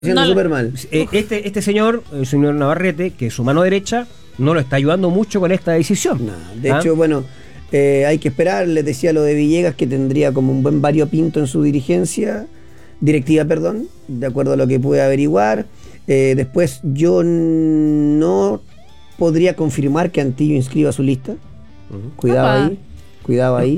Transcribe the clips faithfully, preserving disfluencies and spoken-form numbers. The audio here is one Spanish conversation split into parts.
Haciendo súper mal. Eh, este, este señor, el señor Navarrete, que es su mano derecha, no lo está ayudando mucho con esta decisión. No, de ¿Ah? hecho, bueno, eh, hay que esperar. Les decía lo de Villegas, que tendría como un buen variopinto en su dirigencia, directiva, perdón, de acuerdo a lo que pude averiguar. Eh, después, yo no podría confirmar que Antillo inscriba su lista. Uh-huh. Cuidado Opa. ahí, cuidado ahí.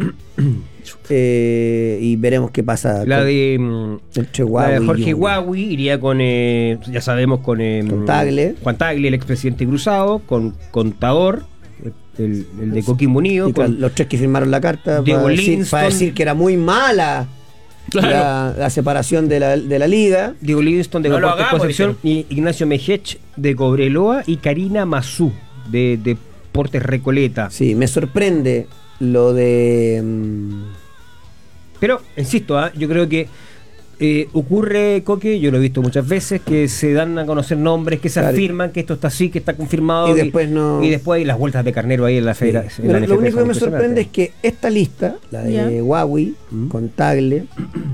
Eh, y veremos qué pasa. La, con, de, la de Jorge Huawei iría con, eh, ya sabemos, con, eh, con Tagle. Juan Tagle, el expresidente Cruzado, con Contador, el, el de Coquimbo Unido. Y con los tres que firmaron la carta para decir, para decir que era muy mala claro. la, la separación de la, de la liga. Diego Livingston de no Concepción, y Ignacio Mejech de Cobreloa y Karina Mazú de Deportes Recoleta. Sí, me sorprende lo de... Um... Pero, insisto, ¿eh? yo creo que eh, ocurre, Coque, yo lo he visto muchas veces, que se dan a conocer nombres, que se claro. afirman que esto está así, que está confirmado. Y después y, no... Y después hay las vueltas de carnero ahí en la federación. Sí. Lo, lo único que me sorprende es que esta lista, la de yeah. Huawei, ¿Mm? con Tagle,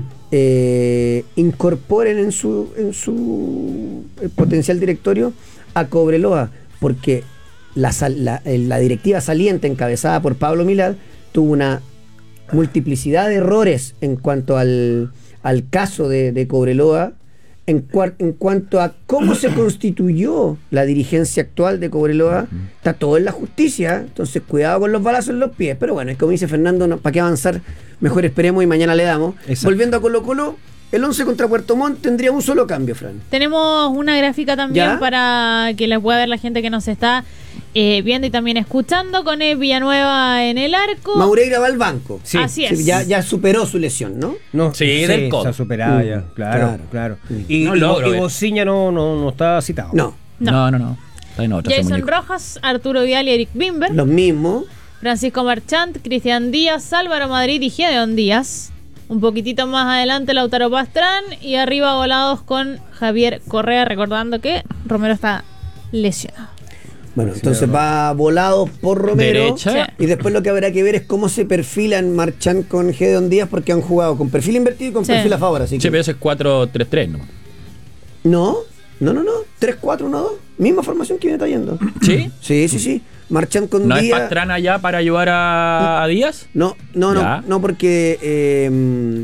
eh, incorporen en su, en su potencial directorio a Cobreloa, porque la, la, la directiva saliente encabezada por Pablo Milad tuvo una multiplicidad de errores en cuanto al, al caso de, de Cobreloa, en, cua, en cuanto a cómo se constituyó la dirigencia actual de Cobreloa. Está todo en la justicia, entonces cuidado con los balazos en los pies, pero bueno, es como dice Fernando, no, ¿para qué avanzar? Mejor esperemos y mañana le damos. Exacto. Volviendo a Colo Colo, el once contra Puerto Montt tendría un solo cambio, Fran. Tenemos una gráfica también ¿Ya? para que la pueda ver la gente que nos está eh, viendo y también escuchando, con el Villanueva en el arco. Maureira va al banco. Sí. Así es. Sí, ya, ya superó su lesión, ¿no? no sí, sí del codo. Se ha superado uh, ya, claro, claro. claro. Uh, y no y, logro, y Bociña no, no, no está citado. No. No, no, no. no. Está en otra, Jason Rojas, Arturo Vidal y Eric Bimber. Los mismos. Francisco Marchant, Cristian Díaz, Álvaro Madrid y Gedeon Díaz. Un poquitito más adelante Lautaro Pastrán y arriba volados con Javier Correa, recordando que Romero está lesionado. Bueno, entonces sí, va volado por Romero. Derecha. Y después lo que habrá que ver es cómo se perfilan Marchand con Gedeon Díaz, porque han jugado con perfil invertido y con sí. perfil a favor. Así que... Sí, pero ese es cuatro tres tres, ¿no? No, no, no, no. tres cuatro uno dos. Misma formación que viene trayendo. ¿Sí? Sí, sí, sí. Marchand con ¿No Díaz. es Pastrana ya para ayudar a, a Díaz? No, no, no, ya. no, porque eh,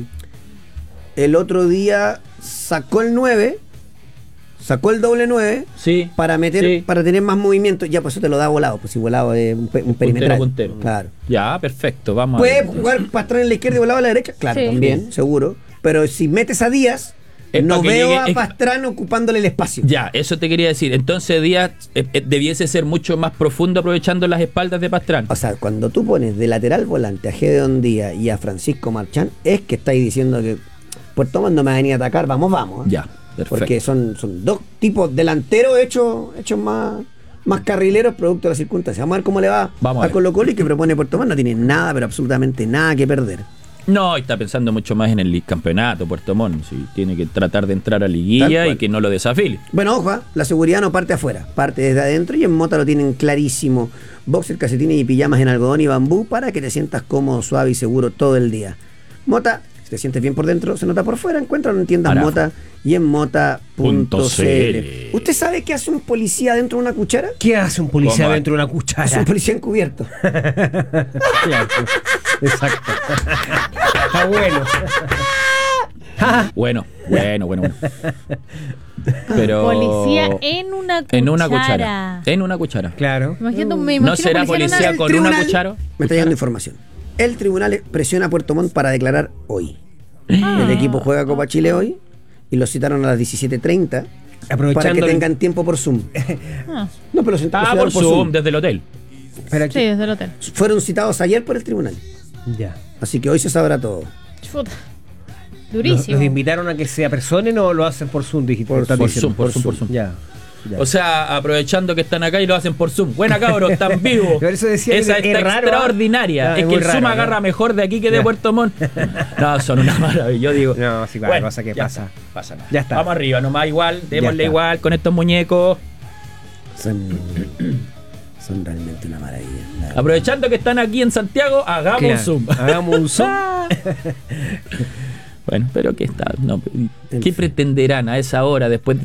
el otro día sacó el nueve, sacó el doble nueve sí, para meter, sí. para tener más movimiento. Ya, pues eso te lo da volado, pues si volado es un, un perimetral. Puntero, puntero. Claro. Ya, perfecto, vamos. ¿Puede a ver. jugar Pastrana en la izquierda y volado a la derecha? Claro, sí. también, seguro. Pero si metes a Díaz, es no veo llegue, a es... Pastrana ocupándole el espacio. Ya, eso te quería decir. Entonces Díaz eh, eh, debiese ser mucho más profundo aprovechando las espaldas de Pastrana. O sea, cuando tú pones de lateral volante a Gedeon Díaz y a Francisco Marchand, es que estáis diciendo que Puerto Montt no me va a venir a atacar, vamos, vamos. ¿eh? Ya, perfecto. Porque son, son dos tipos delanteros hechos, hechos más, más carrileros producto de las circunstancias. Vamos a ver cómo le va vamos a, a Colo Colo, y que propone Puerto Montt. No tiene nada, pero absolutamente nada que perder. No, está pensando mucho más en el campeonato, Puerto Montt. Sí, tiene que tratar de entrar a liguilla y que no lo desafile. Bueno, ojo, la seguridad no parte afuera, parte desde adentro, y en Mota lo tienen clarísimo. Boxer, calcetines y pijamas en algodón y bambú para que te sientas cómodo, suave y seguro todo el día. Mota, si te sientes bien por dentro, se nota por fuera. Encuéntralo en tiendas Parafa. Mota y en mota punto c l. ¿Usted sabe qué hace un policía dentro de una cuchara? ¿Qué hace un policía dentro de una cuchara? Es un policía encubierto. Claro, exacto. Está bueno. Bueno, bueno, bueno, bueno. Pero policía en una cuchara. En una cuchara. En una cuchara. Claro. Imagínate, me ¿No será policía, policía una... con tribunal, una cuchara? Me está llegando información. El tribunal presiona a Puerto Montt para declarar hoy. Ah. El equipo juega Copa Chile hoy y lo citaron a las diecisiete treinta para que tengan tiempo por Zoom. Ah. No, pero se ah, por, por Zoom, Zoom, desde el hotel. Pero sí, desde el hotel. Fueron citados ayer por el tribunal. Ya. Así que hoy se sabrá todo. Chuta. Durísimo. ¿Los, los invitaron a que se apersonen o lo hacen por Zoom? Por, por, por, Zoom, por, Zoom, por Zoom. Ya. Ya. O sea, aprovechando que están acá y lo hacen por Zoom. Buena, cabros, están vivos. Por eso decía Esa que está es raro, extraordinaria. ¿eh? Es, es que el raro, Zoom ¿no? agarra mejor de aquí que de ya. Puerto Montt. No, son una maravilla. Yo digo. No, sí, bueno, pasa que pasa. Está, pasa nada. Ya está. Vamos arriba, nomás igual. Démosle igual con estos muñecos. Son, son realmente una maravilla. Aprovechando que están aquí en Santiago, hagamos claro. un Zoom. Hagamos un Zoom. Bueno, pero ¿qué está? No, ¿qué pretenderán a esa hora después